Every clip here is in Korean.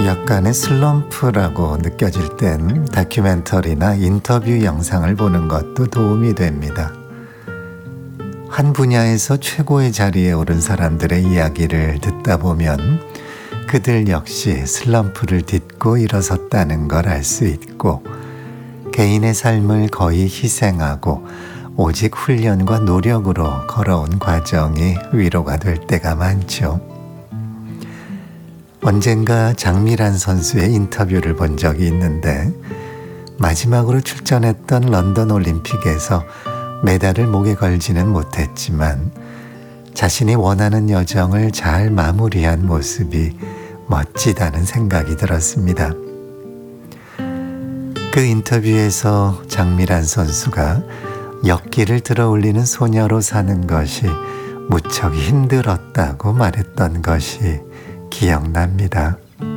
약간의 슬럼프라고 느껴질 땐 다큐멘터리나 인터뷰 영상을 보는 것도 도움이 됩니다. 한 분야에서 최고의 자리에 오른 사람들의 이야기를 듣다 보면 그들 역시 슬럼프를 딛고 일어섰다는 걸 알 수 있고, 개인의 삶을 거의 희생하고 오직 훈련과 노력으로 걸어온 과정이 위로가 될 때가 많죠. 언젠가 장미란 선수의 인터뷰를 본 적이 있는데, 마지막으로 출전했던 런던 올림픽에서 메달을 목에 걸지는 못했지만 자신이 원하는 여정을 잘 마무리한 모습이 멋지다는 생각이 들었습니다. 그 인터뷰에서 장미란 선수가 역기를 들어올리는 소녀로 사는 것이 무척 힘들었다고 말했던 것이 기억납니다.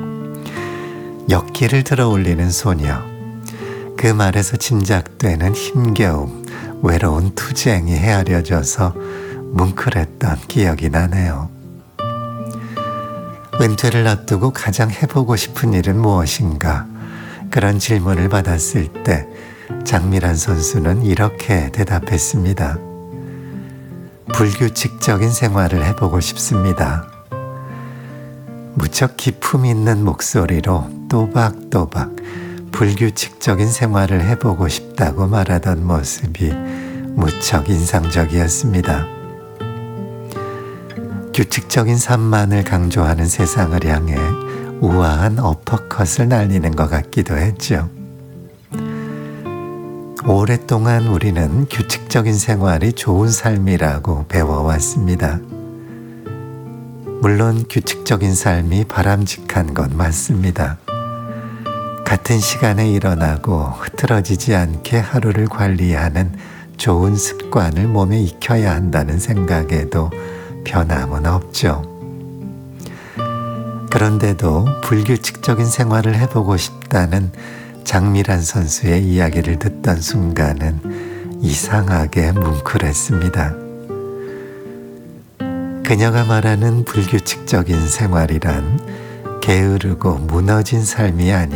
역기를 들어올리는 소녀, 그 말에서 짐작되는 힘겨움, 외로운 투쟁이 헤아려져서 뭉클했던 기억이 나네요. 은퇴를 앞두고 가장 해보고 싶은 일은 무엇인가? 그런 질문을 받았을 때 장미란 선수는 이렇게 대답했습니다. 불규칙적인 생활을 해보고 싶습니다. 무척 기품 있는 목소리로 또박또박 불규칙적인 생활을 해보고 싶다고 말하던 모습이 무척 인상적이었습니다. 규칙적인 삶만을 강조하는 세상을 향해 우아한 어퍼컷을 날리는 것 같기도 했죠. 오랫동안 우리는 규칙적인 생활이 좋은 삶이라고 배워왔습니다. 물론 규칙적인 삶이 바람직한 건 맞습니다. 같은 시간에 일어나고 흐트러지지 않게 하루를 관리하는 좋은 습관을 몸에 익혀야 한다는 생각에도 변함은 없죠. 그런데도 불규칙적인 생활을 해보고 싶다는 장미란 선수의 이야기를 듣던 순간은 이상하게 뭉클했습니다. 그녀가 말하는 불규칙적인 생활이란 게으르고 무너진 삶이 아닌